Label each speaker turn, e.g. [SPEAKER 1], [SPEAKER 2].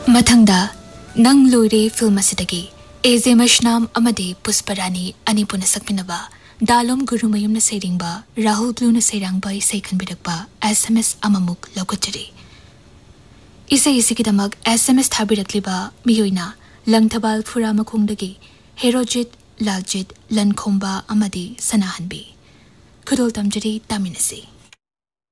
[SPEAKER 1] मथंगदा नंग लोइरे फिल्म असिदगी एजे मशनाम अमदे पुष्परानी अनिपुन सकमिनबा दालोम गुरुमयुमना सेरिंगबा राहुल ग्लूना सेरांगबा इसे खनबिरकबा SMS अममुक लौकचरी इसे इसिकिदमक SMS थाबिरकलिबा मियोइना लंगथबाल फुरा मखोंदगी हेरोजित लालजित लनखोंबा अमदी सनाहनबी खुदोल तमजरी तामिनसी।